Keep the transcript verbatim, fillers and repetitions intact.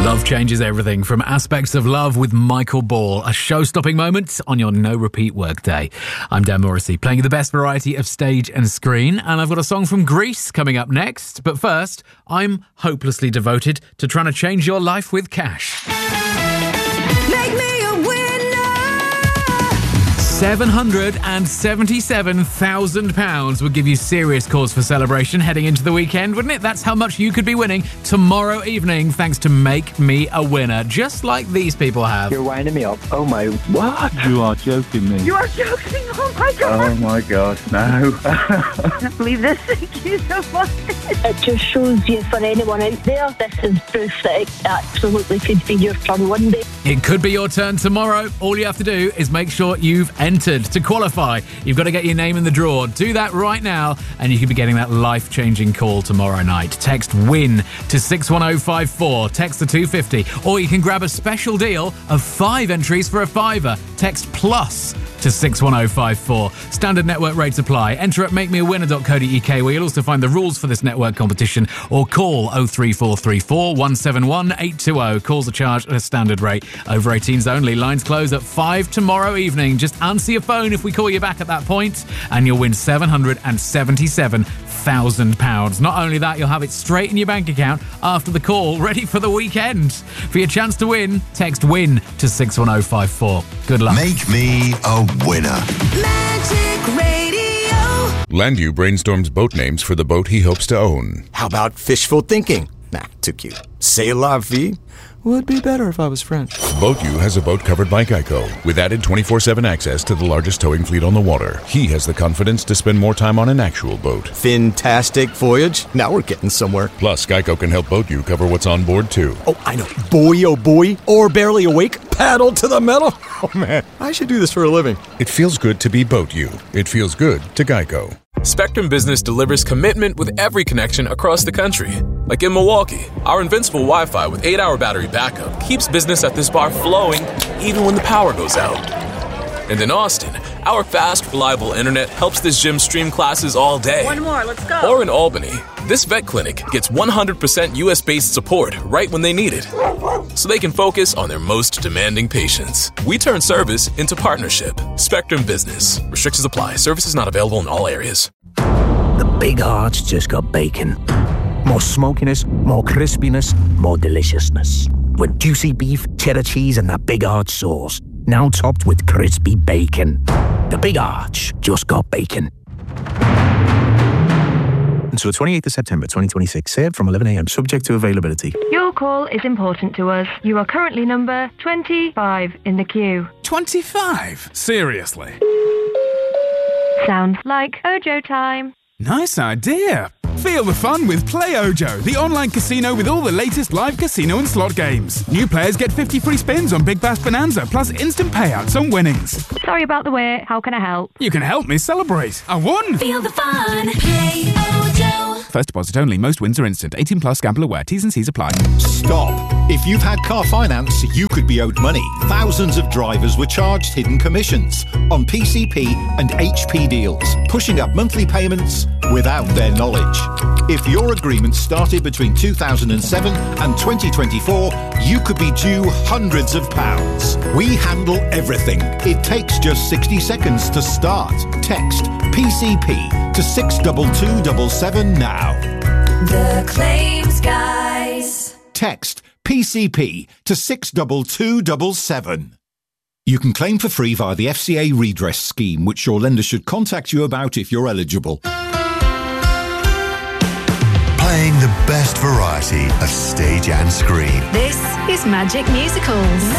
Love Changes Everything from Aspects of Love with Michael Ball. A show-stopping moment on your no-repeat workday. I'm Dan Morrissey, playing you the best variety of stage and screen, and I've got a song from Greece coming up next. But first, I'm hopelessly devoted to trying to change your life with cash. Make me a seven hundred seventy-seven thousand pounds would give you serious cause for celebration heading into the weekend, wouldn't it? That's how much you could be winning tomorrow evening thanks to Make Me a Winner, just like these people have. You're winding me up. Oh my, what? You are joking me. You are joking. Oh my God. Oh my God, no. I can't believe this. Thank you so much. It just shows you, for anyone out there, this is proof that it absolutely could be your turn one day. It could be your turn tomorrow. All you have to do is make sure you've entered. To qualify, you've got to get your name in the draw. Do that right now, and you could be getting that life-changing call tomorrow night. Text WIN to six one oh five four. Text the two fifty. Or you can grab a special deal of five entries for a fiver. Text PLUS to six one oh five four. Standard network rates apply. Enter at make me a winner dot co dot uk, where you'll also find the rules for this network competition, or call oh three four three four, one seven one, eight two oh. Calls are charged at a standard rate. Over eighteens only. Lines close at five tomorrow evening. Just answer your phone if we call you back at that point, and you'll win seven hundred seventy-seven thousand pounds. Not only that, you'll have it straight in your bank account after the call, ready for the weekend. For your chance to win, text WIN to six one oh five four. Good luck. Make me a winner. Magic Radio. Landu brainstorms boat names for the boat he hopes to own. How about fishful thinking? Nah, too cute. C'est la vie would be better if I was French. BoatU has a boat covered by Geico, with added twenty-four seven access to the largest towing fleet on the water. He has the confidence to spend more time on an actual boat. Fantastic voyage. Now we're getting somewhere. Plus, Geico can help BoatU cover what's on board, too. Oh, I know. Boy, oh boy, or barely awake, paddle to the metal. Oh, man, I should do this for a living. It feels good to be BoatU. It feels good to Geico. Spectrum Business delivers commitment with every connection across the country. Like in Milwaukee, our invincible Wi-Fi with eight hour battery backup keeps business at this bar flowing even when the power goes out. And in Austin, our fast, reliable internet helps this gym stream classes all day. One more, let's go. Or in Albany, this vet clinic gets one hundred percent U S-based support right when they need it, so they can focus on their most demanding patients. We turn service into partnership. Spectrum Business. Restrictions apply. Services not available in all areas. The Big Arch just got bacon. More smokiness, more crispiness, more deliciousness. With juicy beef, cheddar cheese, and that Big Arch sauce. Now topped with crispy bacon. The Big Arch just got bacon. Until the twenty-eighth of September twenty twenty-six, served from eleven a.m, subject to availability. Your call is important to us. You are currently number twenty-five in the queue. twenty-five? Seriously? Sounds like Ojo time. Nice idea. Feel the fun with Play Ojo, the online casino with all the latest live casino and slot games. New players get fifty free spins on Big Bass Bonanza, plus instant payouts on winnings. Sorry about the wait. How can I help? You can help me celebrate. I won. Feel the fun. Play Ojo. First deposit only. Most wins are instant. eighteen plus. Gamble aware. T's and C's apply. Stop. If you've had car finance, you could be owed money. Thousands of drivers were charged hidden commissions on P C P and H P deals, pushing up monthly payments without their knowledge. If your agreement started between two thousand seven and twenty twenty-four, you could be due hundreds of pounds. We handle everything. It takes just sixty seconds to start. Text P C P to six two two seven seven now. The Claims Guys. Text P C P to six two two seven seven. You can claim for free via the F C A redress scheme, which your lender should contact you about if you're eligible. Playing the best variety of stage and screen. This is Magic Musicals.